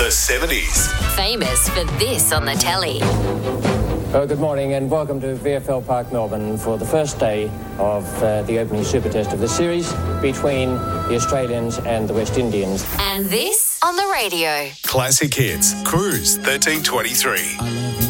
The 70s. Famous for this on the telly. Good morning and welcome to VFL Park Melbourne for the first day of the opening Super Test of the series between the Australians and the West Indians. And this on the radio. Classic Hits. Cruise 1323.